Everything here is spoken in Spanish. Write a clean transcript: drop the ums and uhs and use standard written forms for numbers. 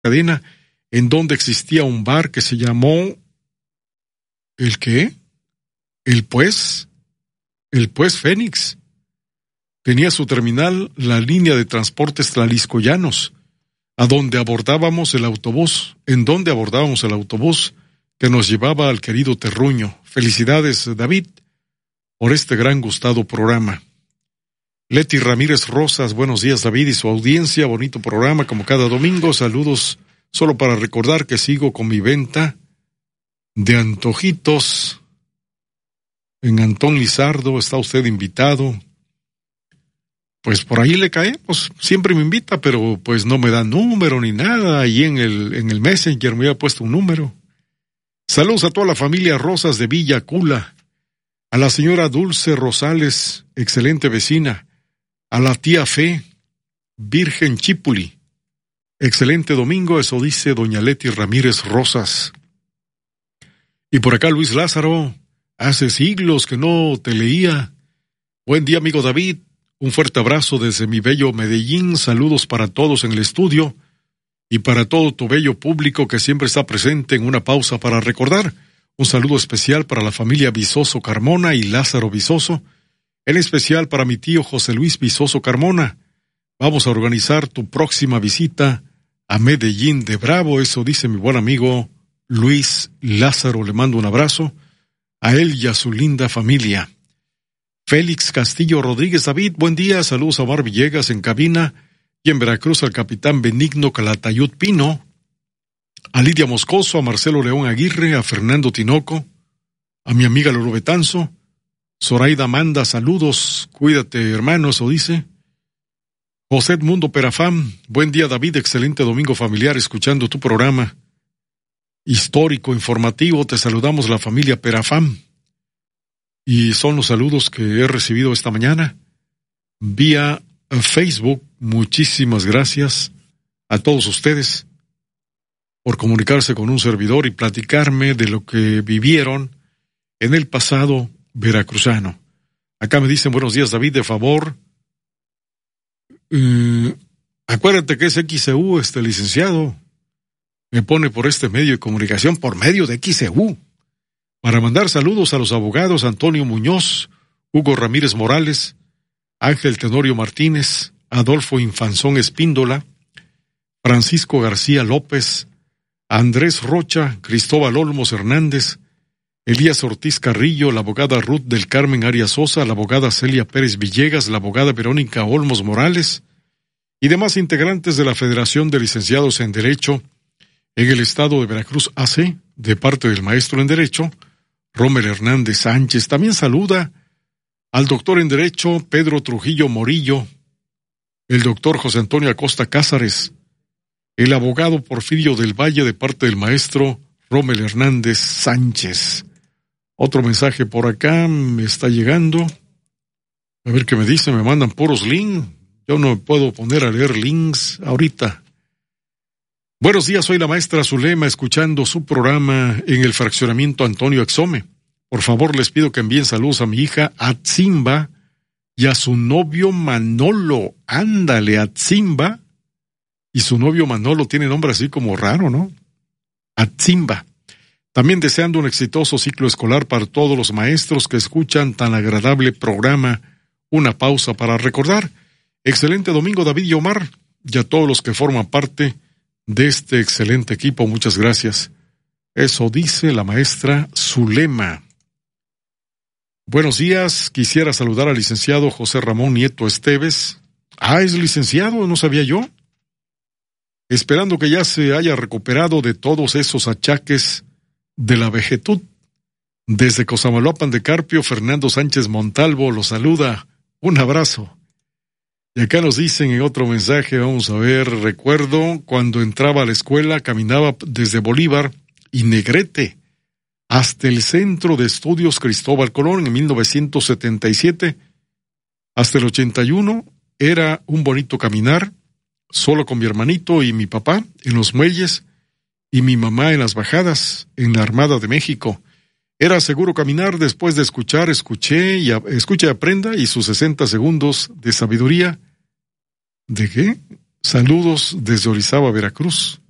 cadena en donde existía un bar que se llamó ¿el qué? El Pues Fénix. Tenía su terminal la línea de transportes Tlalisco-Llanos, en donde abordábamos el autobús que nos llevaba al querido Terruño. Felicidades, David, por este gran gustado programa. Leti Ramírez Rosas, buenos días, David y su audiencia, bonito programa como cada domingo. Saludos, solo para recordar que sigo con mi venta de antojitos en Antón Lizardo. Está usted invitado. Pues por ahí le caemos, siempre me invita, pero pues no me da número ni nada. Ahí en el Messenger me había puesto un número. Saludos a toda la familia Rosas de Villa Cula, a la señora Dulce Rosales, excelente vecina, a la tía Fe, Virgen Chipuli. Excelente domingo, eso dice doña Leti Ramírez Rosas. Y por acá Luis Lázaro, hace siglos que no te leía. Buen día, amigo David. Un fuerte abrazo desde mi bello Medellín, saludos para todos en el estudio y para todo tu bello público que siempre está presente en una pausa para recordar. Un saludo especial para la familia Vizoso Carmona y Lázaro Vizoso, en especial para mi tío José Luis Vizoso Carmona. Vamos a organizar tu próxima visita a Medellín de Bravo, eso dice mi buen amigo Luis Lázaro. Le mando un abrazo a él y a su linda familia. Félix Castillo Rodríguez, David, buen día, saludos a Omar Villegas en cabina, y en Veracruz al capitán Benigno Calatayud Pino, a Lidia Moscoso, a Marcelo León Aguirre, a Fernando Tinoco, a mi amiga Lolo Betanzo, Zoraida Manda, saludos, cuídate hermano, eso dice. José Edmundo Perafam, buen día David, excelente domingo familiar, escuchando tu programa histórico, informativo, te saludamos la familia Perafam. Y son los saludos que he recibido esta mañana vía Facebook. Muchísimas gracias a todos ustedes por comunicarse con un servidor y platicarme de lo que vivieron en el pasado veracruzano. Acá me dicen, buenos días David, de favor, acuérdate que es XEU, licenciado, me pone por este medio de comunicación, por medio de XEU. Para mandar saludos a los abogados Antonio Muñoz, Hugo Ramírez Morales, Ángel Tenorio Martínez, Adolfo Infanzón Espíndola, Francisco García López, Andrés Rocha, Cristóbal Olmos Hernández, Elías Ortiz Carrillo, la abogada Ruth del Carmen Arias Sosa, la abogada Celia Pérez Villegas, la abogada Verónica Olmos Morales y demás integrantes de la Federación de Licenciados en Derecho en el estado de Veracruz AC, de parte del maestro en Derecho, Rommel Hernández Sánchez. También saluda al doctor en Derecho Pedro Trujillo Morillo, el doctor José Antonio Acosta Cázares, el abogado Porfirio del Valle de parte del maestro Rommel Hernández Sánchez. Otro mensaje por acá me está llegando. A ver qué me dice, me mandan puros links. Yo no me puedo poner a leer links ahorita. Buenos días, soy la maestra Zulema, escuchando su programa en el fraccionamiento Antonio Exome. Por favor, les pido que envíen saludos a mi hija Atzimba y a su novio Manolo. Ándale, Atzimba. Y su novio Manolo tiene nombre así como raro, ¿no? Atzimba. También deseando un exitoso ciclo escolar para todos los maestros que escuchan tan agradable programa. Una pausa para recordar. Excelente domingo, David y Omar, y a todos los que forman parte de este excelente equipo, muchas gracias. Eso dice la maestra Zulema. Buenos días, quisiera saludar al licenciado José Ramón Nieto Esteves. ¿Es licenciado? No sabía yo. Esperando que ya se haya recuperado de todos esos achaques de la vejetud. Desde Cosamaloapan de Carpio, Fernando Sánchez Montalvo lo saluda. Un abrazo. Y acá nos dicen en otro mensaje, vamos a ver, recuerdo cuando entraba a la escuela, caminaba desde Bolívar y Negrete hasta el Centro de Estudios Cristóbal Colón en 1977. Hasta el 81 era un bonito caminar, solo con mi hermanito y mi papá en los muelles y mi mamá en las bajadas en la Armada de México. Era seguro caminar después de escuché y aprenda y sus 60 segundos de sabiduría. ¿De qué? Saludos desde Orizaba, Veracruz.